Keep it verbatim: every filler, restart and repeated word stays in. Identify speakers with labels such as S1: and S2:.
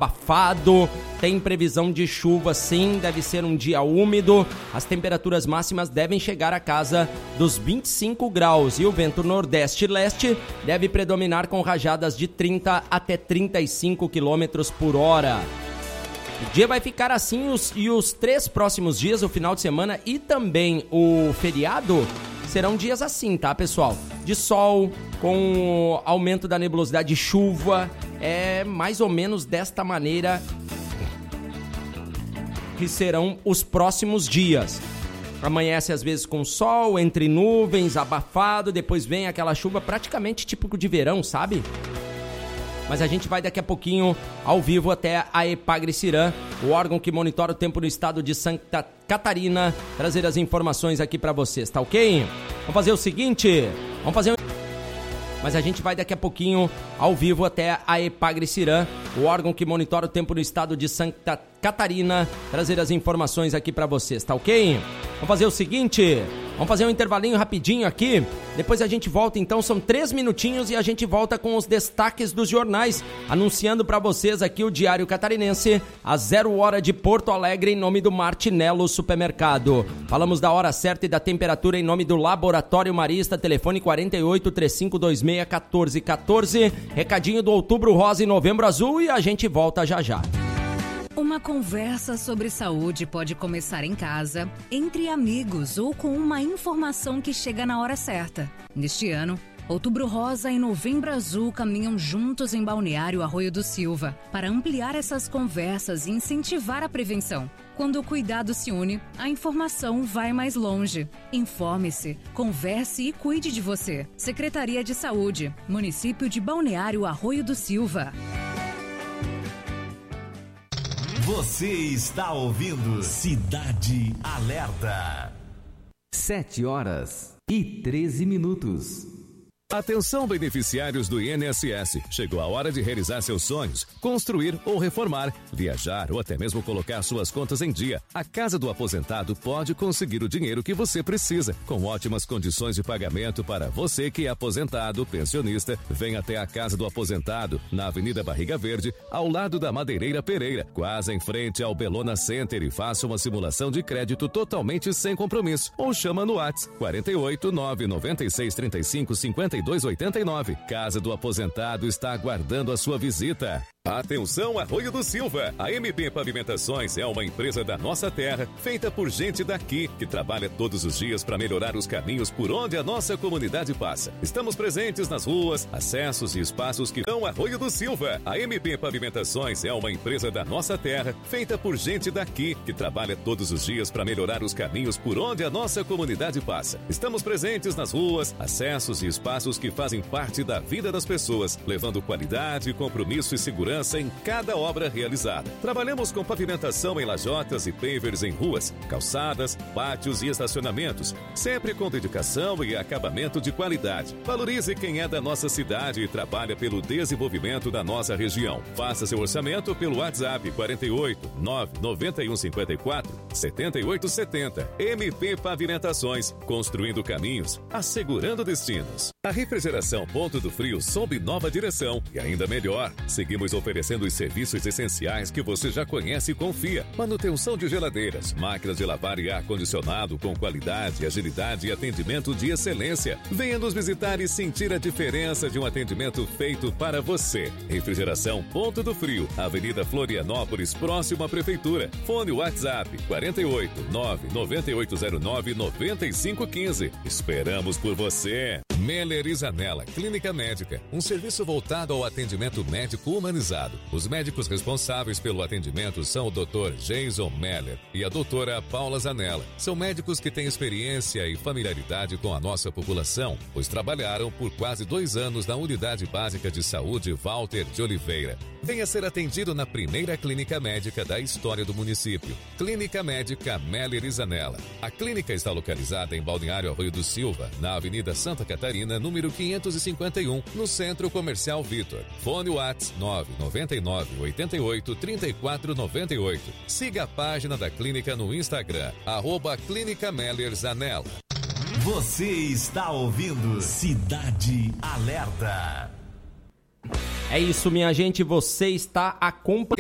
S1: abafado, tem previsão de chuva sim, deve ser um dia úmido, as temperaturas máximas devem chegar a casa dos vinte e cinco graus e o vento nordeste e leste deve predominar com rajadas de trinta até trinta e cinco quilômetros por hora. O dia vai ficar assim os, e os três próximos dias, o final de semana e também o feriado, serão dias assim, tá, pessoal? De sol, com aumento da nebulosidade de chuva, é mais ou menos desta maneira que serão os próximos dias. Amanhece às vezes com sol, entre nuvens, abafado, depois vem aquela chuva praticamente típico de verão, sabe? Mas a gente vai daqui a pouquinho ao vivo até a Epagre-Cirã, o órgão que monitora o tempo no estado de Santa Catarina, trazer as informações aqui pra vocês, tá ok? Vamos fazer o seguinte, vamos fazer um... Mas a gente vai daqui a pouquinho ao vivo até a Epagre-Cirã, o órgão que monitora o tempo no estado de Santa Catarina, trazer as informações aqui pra vocês, tá ok? Vamos fazer o seguinte, vamos fazer um intervalinho rapidinho aqui, depois a gente volta então, são três minutinhos e a gente volta com os destaques dos jornais, anunciando pra vocês aqui o Diário Catarinense, a zero hora de Porto Alegre em nome do Martinello Supermercado. Falamos da hora certa e da temperatura em nome do Laboratório Marista, telefone quarenta e oito, três cinco dois seis, um quatro um quatro, recadinho do Outubro Rosa e Novembro Azul e a gente volta já já.
S2: Uma conversa sobre saúde pode começar em casa, entre amigos ou com uma informação que chega na hora certa. Neste ano, Outubro Rosa e Novembro Azul caminham juntos em Balneário Arroio do Silva para ampliar essas conversas e incentivar a prevenção. Quando o cuidado se une, a informação vai mais longe. Informe-se, converse e cuide de você. Secretaria de Saúde, Município de Balneário Arroio do Silva.
S3: Você está ouvindo Cidade Alerta.
S4: Sete horas e treze minutos.
S5: Atenção, beneficiários do I N S S. Chegou a hora de realizar seus sonhos, construir ou reformar, viajar ou até mesmo colocar suas contas em dia. A Casa do Aposentado pode conseguir o dinheiro que você precisa, com ótimas condições de pagamento para você que é aposentado, pensionista. Venha até a Casa do Aposentado, na Avenida Barriga Verde, ao lado da Madeireira Pereira, quase em frente ao Belona Center, e faça uma simulação de crédito totalmente sem compromisso. Ou chama no WhatsApp quarenta e oito, nove nove seis, trinta e cinco, cinquenta e dois oitenta e nove. Casa do Aposentado está aguardando a sua visita. Atenção, Arroio do Silva! A M P Pavimentações é uma empresa da nossa terra, feita por gente daqui, que trabalha todos os dias para melhorar os caminhos por onde a nossa comunidade passa. Estamos presentes nas ruas, acessos e espaços que dão Arroio do Silva. A M P Pavimentações é uma empresa da nossa terra, feita por gente daqui, que trabalha todos os dias para melhorar os caminhos por onde a nossa comunidade passa. Estamos presentes nas ruas, acessos e espaços que fazem parte da vida das pessoas, levando qualidade, compromisso e segurança em cada obra realizada. Trabalhamos com pavimentação em lajotas e pavers em ruas, calçadas, pátios e estacionamentos, sempre com dedicação e acabamento de qualidade. Valorize quem é da nossa cidade e trabalha pelo desenvolvimento da nossa região. Faça seu orçamento pelo WhatsApp quarenta e oito, nove nove um cinco quatro, sete oito sete zero. M P Pavimentações, construindo caminhos, assegurando destinos. A refrigeração Ponto do Frio sob nova direção e ainda melhor. Seguimos oferecendo os serviços essenciais que você já conhece e confia. Manutenção de geladeiras, máquinas de lavar e ar-condicionado com qualidade, agilidade e atendimento de excelência. Venha nos visitar e sentir a diferença de um atendimento feito para você. Refrigeração Ponto do Frio, Avenida Florianópolis, próximo à Prefeitura. Fone WhatsApp quarenta e oito, nove nove oito zero nove, nove cinco um cinco. Esperamos por você. Meller e Zanella Clínica Médica, um serviço voltado ao atendimento médico humanizado. Os médicos responsáveis pelo atendimento são o doutor Jason Meller e a doutora Paula Zanella. São médicos que têm experiência e familiaridade com a nossa população, pois trabalharam por quase dois anos na Unidade Básica de Saúde Walter de Oliveira. Venha ser atendido na primeira clínica médica da história do município. Clínica Médica Meller e Zanella. A clínica está localizada em Balneário Arroio do Silva, na Avenida Santa Catarina, número quinhentos e cinquenta e um, no Centro Comercial Vitor. Fone WhatsApp nove nove nove, oito oito, três quatro nove oito. Siga a página da clínica no Instagram, arroba Clínica Meller Zanella.
S3: Você está ouvindo Cidade Alerta.
S1: É isso, minha gente, você está acompanhando